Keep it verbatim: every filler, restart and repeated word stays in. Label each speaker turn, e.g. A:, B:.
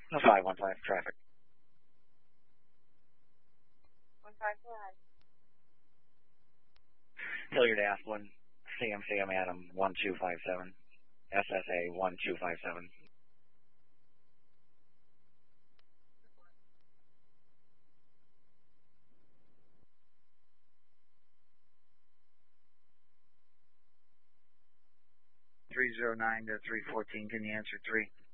A: No, five one five, traffic.
B: One five, go ahead.
A: Hilliard Asplin, Sam Sam Adam, one two five seven, S S A one two five seven. three zero nine to three fourteen, can you answer three?